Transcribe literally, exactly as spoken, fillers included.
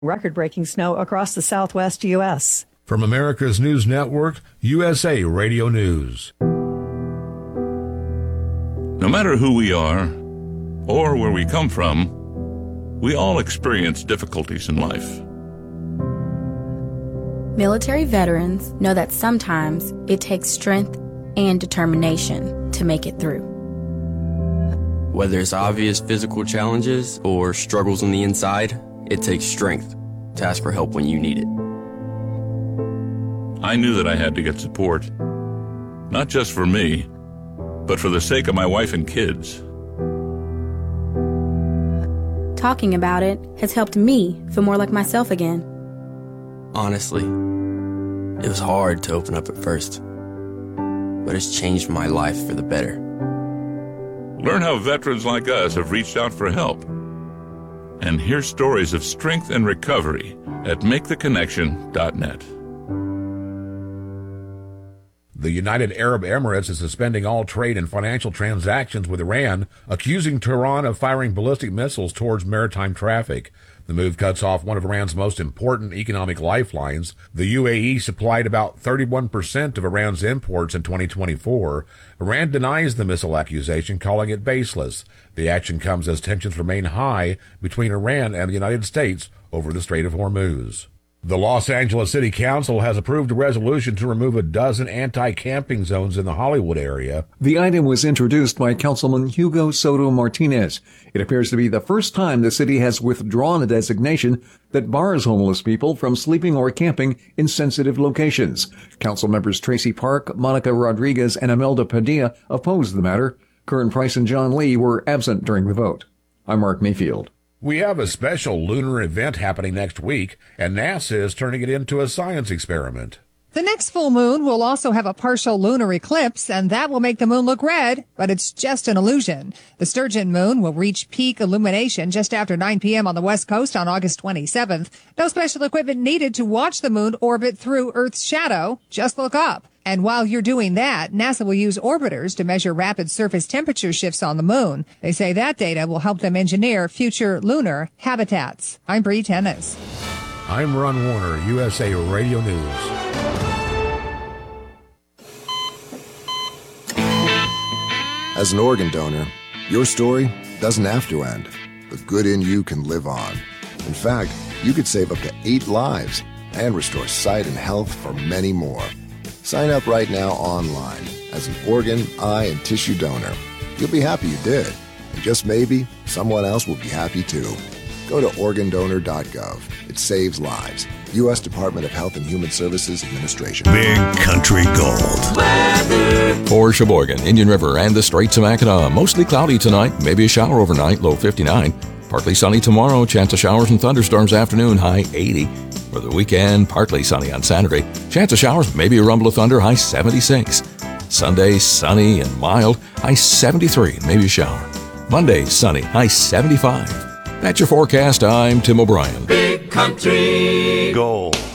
Record-breaking snow across the southwest U S From America's News Network, U S A Radio News. No matter who we are or where we come from, we all experience difficulties in life. Military veterans know that sometimes it takes strength and determination to make it through. Whether it's obvious physical challenges or struggles on the inside, it takes strength to ask for help when you need it. I knew that I had to get support, not just for me, but for the sake of my wife and kids. Talking about it has helped me feel more like myself again. Honestly, it was hard to open up at first, but it's changed my life for the better. Learn how veterans like us have reached out for help, and hear stories of strength and recovery at make the connection dot net. The United Arab Emirates is suspending all trade and financial transactions with Iran, accusing Tehran of firing ballistic missiles towards maritime traffic. The move cuts off one of Iran's most important economic lifelines. The U A E supplied about thirty-one percent of Iran's imports in twenty twenty-four. Iran denies the missile accusation, calling it baseless. The action comes as tensions remain high between Iran and the United States over the Strait of Hormuz. The Los Angeles City Council has approved a resolution to remove a dozen anti-camping zones in the Hollywood area. The item was introduced by Councilman Hugo Soto Martinez. It appears to be the first time the city has withdrawn a designation that bars homeless people from sleeping or camping in sensitive locations. Council members Tracy Park, Monica Rodriguez, and Imelda Padilla opposed the matter. Kern Price and John Lee were absent during the vote. I'm Mark Mayfield. We have a special lunar event happening next week, and NASA is turning it into a science experiment. The next full moon will also have a partial lunar eclipse, and that will make the moon look red, but it's just an illusion. The Sturgeon moon will reach peak illumination just after nine p.m. on the west coast on August twenty-seventh. No special equipment needed to watch the moon orbit through Earth's shadow. Just look up. And while you're doing that, NASA will use orbiters to measure rapid surface temperature shifts on the moon. They say that data will help them engineer future lunar habitats. I'm Bree Tennis. I'm Ron Warner, U S A Radio News. As an organ donor, your story doesn't have to end. The good in you can live on. In fact, you could save up to eight lives and restore sight and health for many more. Sign up right now online as an organ, eye, and tissue donor. You'll be happy you did, and just maybe someone else will be happy too. Go to organ donor dot gov. It saves lives. U S Department of Health and Human Services Administration. Big Country Gold. Weather. For Sheboygan, Indian River, and the Straits of Mackinac. Mostly cloudy tonight, maybe a shower overnight, low fifty-nine. Partly sunny tomorrow, chance of showers and thunderstorms afternoon, high eighty. For the weekend, partly sunny on Saturday. Chance of showers, maybe a rumble of thunder, high seventy-six. Sunday, sunny and mild, high seventy-three, maybe a shower. Monday, sunny, high seventy-five. That's your forecast. I'm Tim O'Brien. Big Country Gold.